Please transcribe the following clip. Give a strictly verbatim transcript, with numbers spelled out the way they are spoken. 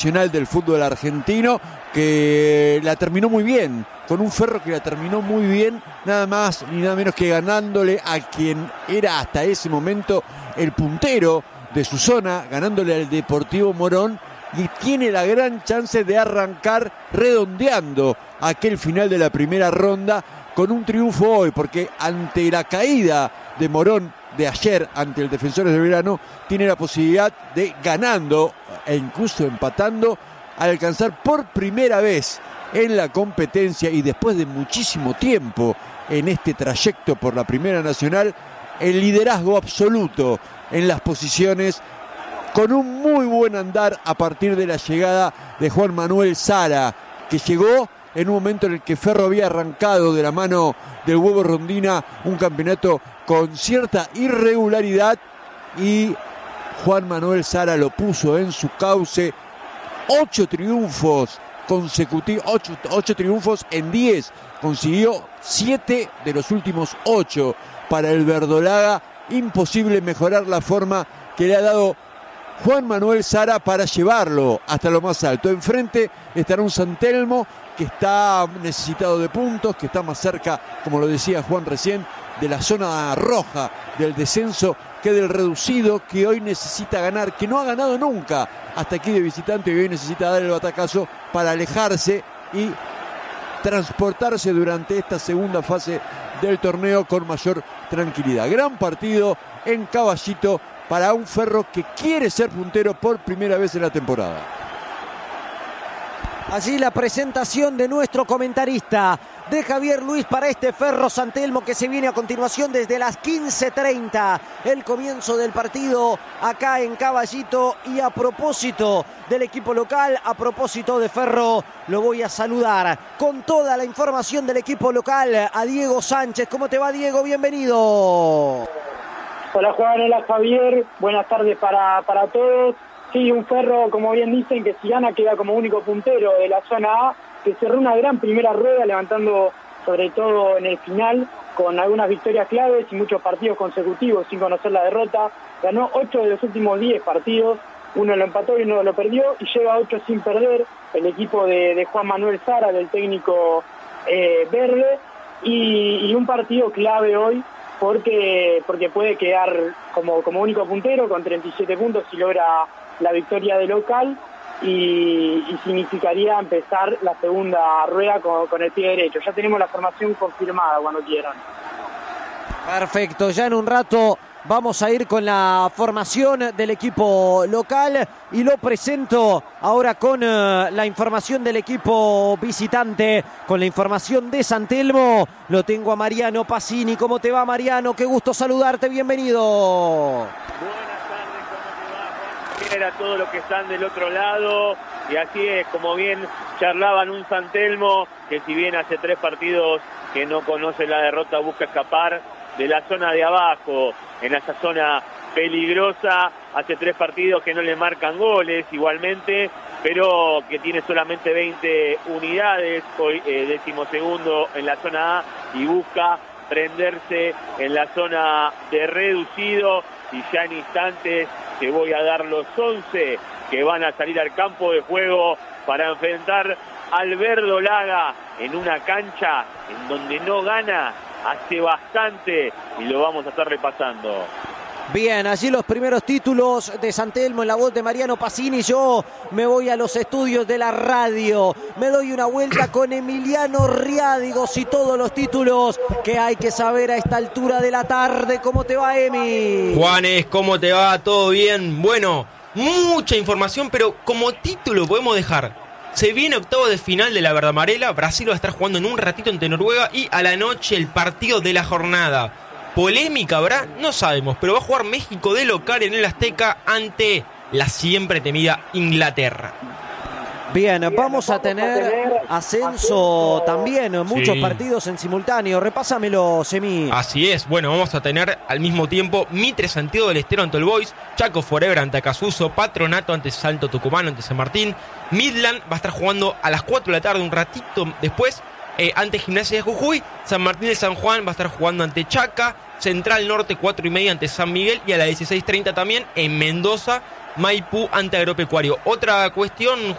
del fútbol argentino, que la terminó muy bien, con un Ferro que la terminó muy bien, nada más ni nada menos que ganándole a quien era hasta ese momento el puntero de su zona, ganándole al Deportivo Morón, y tiene la gran chance de arrancar redondeando aquel final de la primera ronda con un triunfo hoy, porque ante la caída de Morón de ayer ante el Defensores de Belgrano, tiene la posibilidad de, ganando e incluso empatando, alcanzar por primera vez en la competencia y después de muchísimo tiempo en este trayecto por la Primera Nacional, el liderazgo absoluto en las posiciones, con un muy buen andar a partir de la llegada de Juan Manuel Sara, que llegó en un momento en el que Ferro había arrancado de la mano del Huevo Rondina un campeonato con cierta irregularidad, y Juan Manuel Sara lo puso en su cauce. Ocho triunfos consecutivos, ocho, ocho triunfos en diez, consiguió siete de los últimos ocho para el verdolaga. Imposible mejorar la forma que le ha dado Juan Manuel Sara para llevarlo hasta lo más alto. Enfrente estará un San Telmo que está necesitado de puntos, que está más cerca, como lo decía Juan recién, de la zona roja del descenso que del reducido, que hoy necesita ganar, que no ha ganado nunca hasta aquí de visitante, y hoy necesita dar el batacazo para alejarse y transportarse durante esta segunda fase del torneo con mayor tranquilidad. Gran partido en Caballito para un Ferro que quiere ser puntero por primera vez en la temporada. Allí la presentación de nuestro comentarista, de Javier Luis, para este Ferro San Telmo que se viene a continuación desde las quince treinta. El comienzo del partido acá en Caballito. Y a propósito del equipo local, a propósito de Ferro, lo voy a saludar con toda la información del equipo local a Diego Sánchez. ¿Cómo te va, Diego? Bienvenido. Hola Juan, hola Javier. Buenas tardes para, para todos. Sí, un Ferro, como bien dicen, que si gana queda como único puntero de la zona A, que cerró una gran primera rueda, levantando sobre todo en el final, con algunas victorias claves y muchos partidos consecutivos sin conocer la derrota. Ganó ocho de los últimos diez partidos, uno lo empató y uno lo perdió, y lleva ocho sin perder el equipo de, de Juan Manuel Sara, del técnico eh, verde, y, y un partido clave hoy, porque porque puede quedar como, como único puntero con treinta y siete puntos si logra la victoria de local, y, y significaría empezar la segunda rueda con, con el pie derecho. Ya tenemos la formación confirmada cuando quieran. Perfecto, ya en un rato vamos a ir con la formación del equipo local y lo presento ahora con uh, la información del equipo visitante, con la información de San Telmo. Lo tengo a Mariano Pacini. ¿Cómo te va, Mariano? Qué gusto saludarte, bienvenido. A todos los que están del otro lado, y así es como bien charlaban, un San Telmo que, si bien hace tres partidos que no conoce la derrota, busca escapar de la zona de abajo, en esa zona peligrosa. Hace tres partidos que no le marcan goles igualmente, pero que tiene solamente veinte unidades, hoy eh, decimosegundo en la zona A, y busca prenderse en la zona de reducido. Y ya en instantes te voy a dar los once que van a salir al campo de juego para enfrentar al verdolaga en una cancha en donde no gana hace bastante, y lo vamos a estar repasando. Bien, allí los primeros títulos de San Telmo en la voz de Mariano Pacini. Yo me voy a los estudios de la radio, me doy una vuelta con Emiliano Riádigos y todos los títulos que hay que saber a esta altura de la tarde. ¿Cómo te va, Emi? Juanes, ¿cómo te va? ¿Todo bien? Bueno, mucha información, pero como título podemos dejar: se viene octavo de final de la Verde Amarela. Brasil va a estar jugando en un ratito ante Noruega, y a la noche el partido de la jornada. ¿Polémica habrá? No sabemos, pero va a jugar México de local en el Azteca ante la siempre temida Inglaterra. Bien, vamos a tener ascenso también, muchos sí. partidos en simultáneo. Repásamelo, Semi. Así es, bueno, vamos a tener al mismo tiempo Mitre Santiago del Estero ante el Boys, Chaco Forever ante Acasuso, Patronato ante Salto Tucumano ante San Martín. Midland va a estar jugando a las cuatro de la tarde, un ratito después, eh, ante Gimnasia de Jujuy. San Martín de San Juan va a estar jugando ante Chaca. Central Norte cuatro y media ante San Miguel, y a las dieciséis treinta también en Mendoza Maipú ante Agropecuario. Otra cuestión,